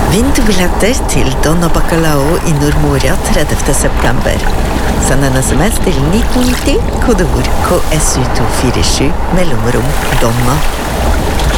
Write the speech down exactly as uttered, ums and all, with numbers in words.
Vinn to billetter til Donna Bacalao i Nordmoria tredivte september. Send en sms til nitten nitti, kodeord K S U to fire sju, mellomrom Donna.